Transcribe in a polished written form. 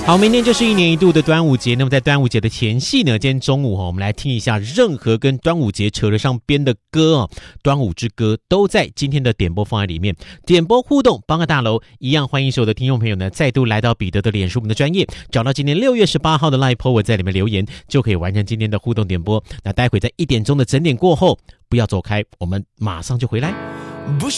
好，明天就是1年1度的端午节。那么在端午节的前夕呢，今天中午我们来听一下任何跟端午节扯得上边的歌端午之歌都在今天的点播方案里面。点播互动帮个大楼，一样欢迎所有的听众朋友呢再度来到彼得的脸书我们的专页，找到今天6月18号的 Live Po 文，在里面留言就可以完成今天的互动点播。那待会在1点钟的整点过后，不要走开，我们马上就回来。